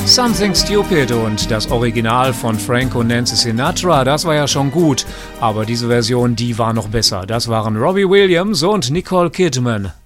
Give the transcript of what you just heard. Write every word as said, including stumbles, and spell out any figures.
Something Stupid und das Original von Frank und Nancy Sinatra, das war ja schon gut, aber diese Version, die war noch besser. Das waren Robbie Williams und Nicole Kidman.